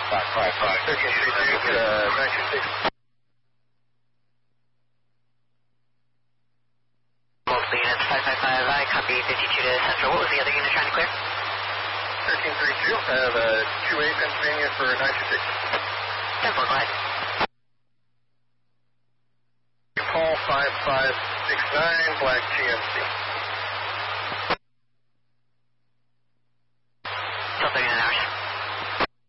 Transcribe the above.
926. Multiple units, 555, I copy 52 to Central. What was the other unit trying to clear? 1332, have 28 Pennsylvania for 926. 10-4, go ahead. Paul 5569, Black GMC.